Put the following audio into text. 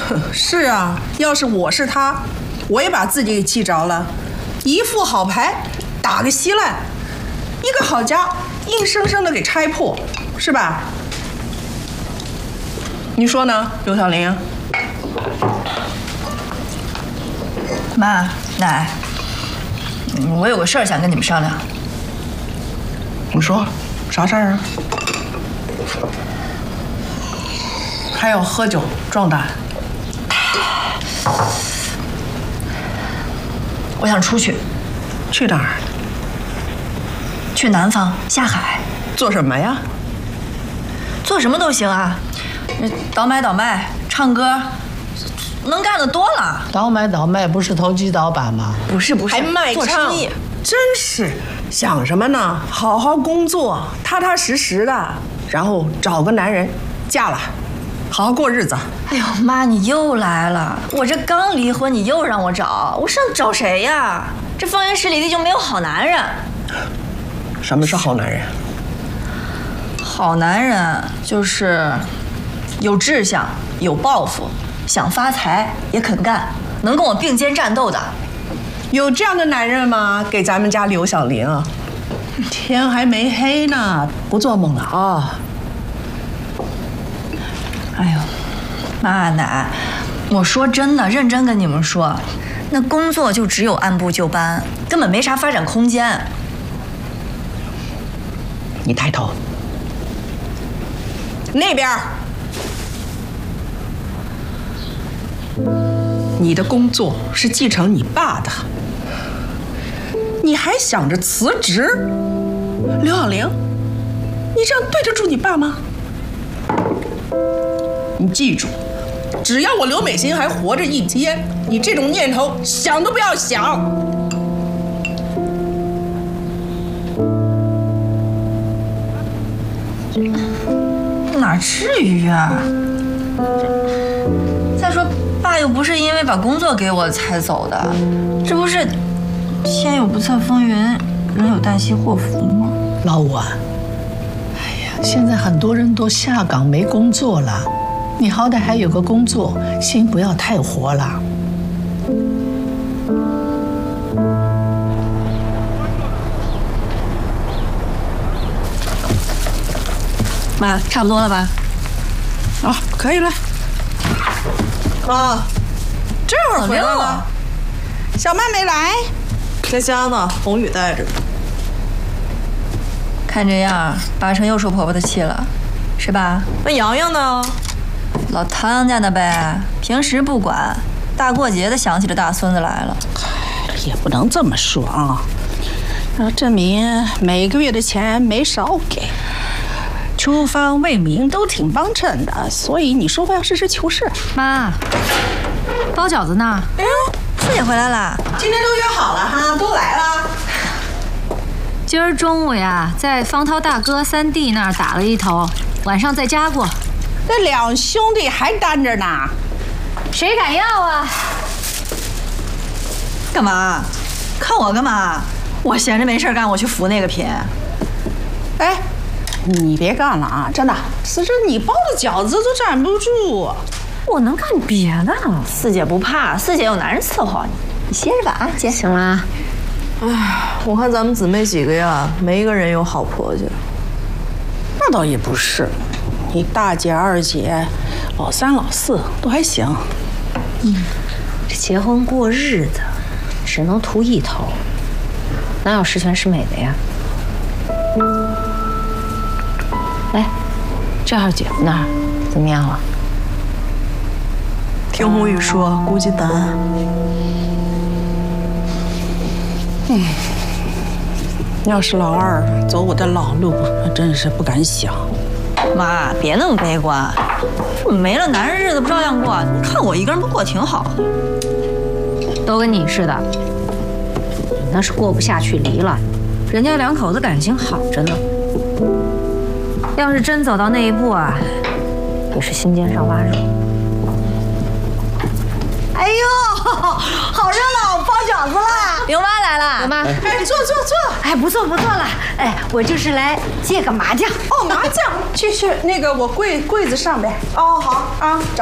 是啊，要是我是他，我也把自己给气着了。一副好牌打个稀烂，一个好家硬生生的给拆破，是吧？你说呢，刘小玲？ 妈，奶，我有个事儿想跟你们商量。 你说啥事儿啊？还要喝酒壮胆？ 我想出去， 去哪儿？ 去南方下海。 做什么呀？ 做什么都行啊，倒卖，唱歌，能干的多了。 倒卖不是投机倒把吗？ 不是， 还卖做唱生意。 真是想什么呢？好好工作，踏踏实实的，然后找个男人，嫁了，好好过日子。 哎呦，妈，你又来了！我这刚离婚，你又让我找，我上找谁呀？这方圆10里地就没有好男人。 什么是好男人？ 好男人就是有志向、有抱负、想发财也肯干，能跟我并肩战斗的。 有这样的男人吗？给咱们家刘小玲啊！天还没黑呢，不做梦了啊！ 哎呦，妈奶，我说真的，认真跟你们说，那工作就只有按部就班，根本没啥发展空间。 你抬头，那边。你的工作是继承你爸的，你还想着辞职？刘小玲，你这样对得住你爸吗？你记住，只要我刘美心还活着一天，你这种念头想都不要想。 哪至于啊？再说，爸又不是因为把工作给我才走的，这不是天有不测风云，人有旦夕祸福吗？ 老五啊，哎呀，现在很多人都下岗没工作了，你好歹还有个工作，心不要太活了。 妈，差不多了吧？ 啊，可以了。 妈， 这会儿回来了，小曼没来， 在家呢，红雨带着。 看这样，八成又受婆婆的气了，是吧？ 那洋洋呢？ 老汤家的呗，平时不管，大过节的想起这大孙子来了。 也不能这么说啊，证明每个月的钱没少给。厨房卫民都挺帮衬的，所以你说话要实事求是。 妈，包饺子呢？ 哎呦，四姐回来了， 今天都约好了哈，都来了。 今儿中午呀，在方涛大哥3弟那儿打了一头，晚上再加过。 那两兄弟还单着呢， 谁敢要啊？ 干嘛？看我干嘛？我闲着没事干，我去扶那个品。 哎，你别干了啊！真的，此时你包的饺子都站不住。 我能干别的。 四姐不怕，四姐有男人伺候你，你歇着吧啊，姐。 行了。 哎，我看咱们姊妹几个呀，没一个人有好婆家。 那倒也不是，你大姐、二姐、老三、老四都还行。 这结婚过日子，只能图一头，哪有十全十美的呀？哎，这号姐夫那儿怎么样了？ 听红雨说，估计难。 要是老二走我的老路，那真是不敢想。 妈，别那么悲观，没了男人日子不照样过？你看我一个人不过挺好。 都跟你似的，你那是过不下去离了，人家两口子感情好着呢。要是真走到那一步啊，也是心尖上挖肉。 哎呦，好热闹，包饺子啦！刘妈来了， 刘妈， 哎，坐。 哎，不错了，哎，我就是来借个麻将。 哦，麻将，去那个我柜子上边。哦，好啊，找。